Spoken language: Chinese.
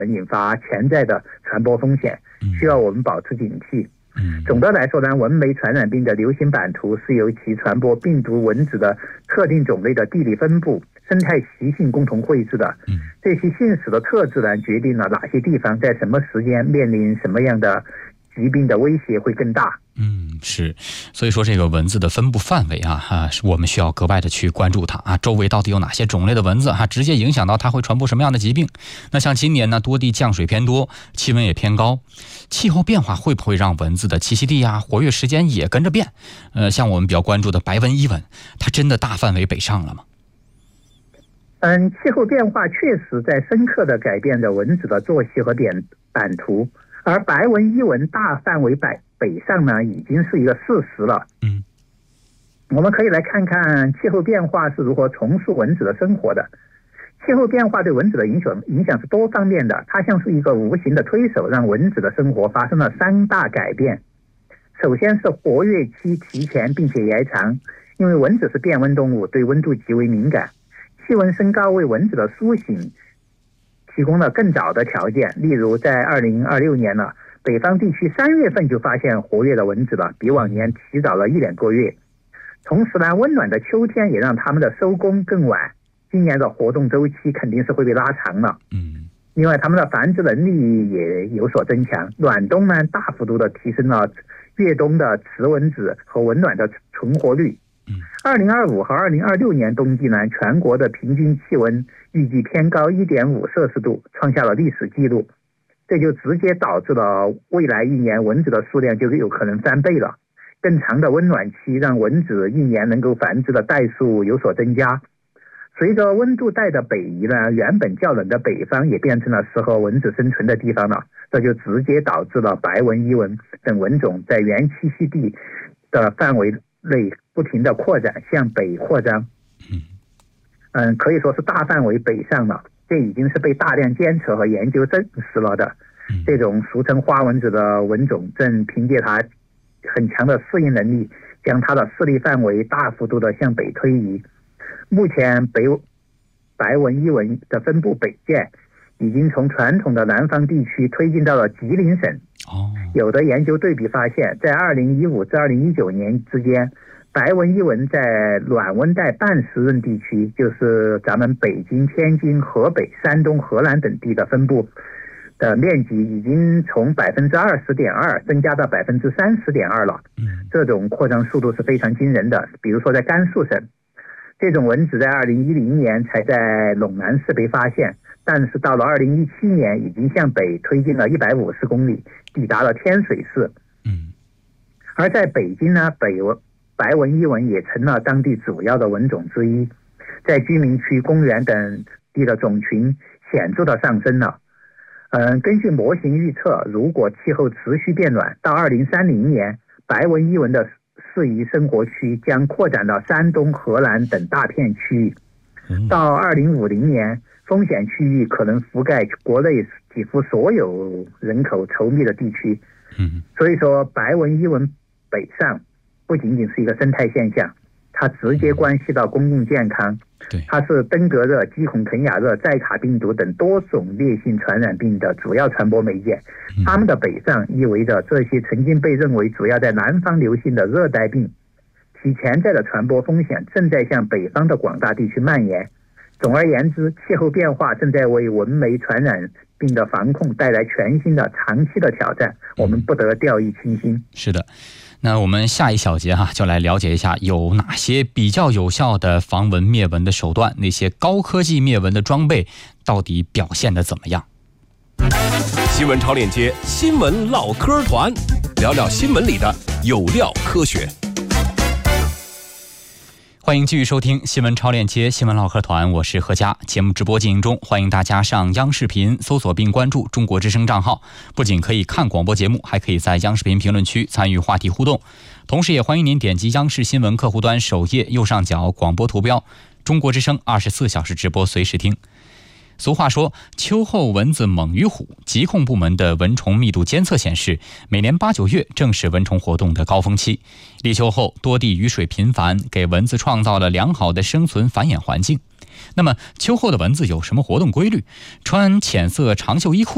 引发潜在的传播风险，需要我们保持警惕。总的来说呢，蚊媒传染病的流行版图是由其传播病毒蚊子的特定种类的地理分布、生态习性共同绘制的。这些性质的特质呢，决定了哪些地方在什么时间面临什么样的疾病的威胁会更大。 是，所以说这个蚊子的分布范围我们需要格外的去关注它周围到底有哪些种类的蚊子直接影响到它会传播什么样的疾病。那像今年呢，多地降水偏多，气温也偏高，气候变化会不会让蚊子的栖息地活跃时间也跟着变？像我们比较关注的白纹伊蚊，它真的大范围北上了吗？ 气候变化确实在深刻地改变着蚊子的作息和版图，而白纹伊蚊大范围北上呢，已经是一个事实了。我们可以来看看气候变化是如何重塑蚊子的生活的。气候变化对蚊子的影响是多方面的，它像是一个无形的推手，让蚊子的生活发生了3大改变。首先是活跃期提前并且延长，因为蚊子是变温动物，对温度极为敏感，气温升高为蚊子的苏醒提供了更早的条件。例如在2026年呢，北方地区3月份就发现活跃的蚊子了，比往年提早了1点多月。同时呢，温暖的秋天也让它们的收工更晚，今年的活动周期肯定是会被拉长了。另外，它们的繁殖能力也有所增强。暖冬呢，大幅度的提升了越冬的雌蚊子和蚊卵的存活率。2025和2026年冬季呢，全国的平均气温预计偏高1.5摄氏度，创下了历史记录。这就直接导致了未来1年蚊子的数量就有可能翻倍了。更长的温暖期让蚊子1年能够繁殖的代数有所增加。随着温度带的北移呢，原本较冷的北方也变成了适合蚊子生存的地方了。这就直接导致了白纹伊蚊等蚊种在原栖息地的范围内不停的扩展，向北扩张。可以说是大范围北上了。这已经是被大量监测和研究证实了的。这种俗称花蚊子的蚊种正凭借它很强的适应能力，将它的势力范围大幅度的向北推移。目前白纹伊蚊的分布北渐，已经从传统的南方地区推进到了吉林省。有的研究对比发现，在2015至2019年之间，白纹伊蚊在暖温带半湿润地区，就是咱们北京、天津、河北、山东、河南等地的分布的面积已经从 20.2% 增加到 30.2% 了。这种扩张速度是非常惊人的。比如说在甘肃省，这种蚊子在2010年才在陇南市被发现，但是到了2017年已经向北推进了150公里，抵达了天水市。而在北京呢，白纹伊蚊也成了当地主要的蚊种之一，在居民区、公园等地的种群显著的上升了。根据模型预测，如果气候持续变暖，到2030年，白纹伊蚊的适宜生活区将扩展到山东、河南等大片区域。到2050年，风险区域可能覆盖国内几乎所有人口稠密的地区。所以说，白纹伊蚊北上不仅仅是一个生态现象，它直接关系到公共健康。它是登革热、肌孔肯亚热、寨卡病毒等多种烈性传染病的主要传播媒介。它们的北上意味着这些曾经被认为主要在南方流行的热带病，其潜在的传播风险正在向北方的广大地区蔓延。总而言之，气候变化正在为蚊媒传染病的防控带来全新的长期的挑战，我们不得掉以轻心。 是的，那我们下一小节就来了解一下有哪些比较有效的防蚊灭蚊的手段，那些高科技灭蚊的装备到底表现得怎么样。 新闻超链接，新闻唠嗑团，聊聊新闻里的有料科学。 欢迎继续收听新闻超链接新闻唠嗑团，我是何佳。节目直播进行中，欢迎大家上央视频搜索并关注中国之声账号，不仅可以看广播节目，还可以在央视频评论区参与话题互动。同时也欢迎您点击央视新闻客户端首页右上角广播图标，中国之声24小时直播随时听。俗话说，秋后蚊子猛于虎，疾控部门的蚊虫密度监测显示，每年8、9月正是蚊虫活动的高峰期。立秋后，多地雨水频繁，给蚊子创造了良好的生存繁衍环境。那么，秋后的蚊子有什么活动规律？穿浅色长袖衣裤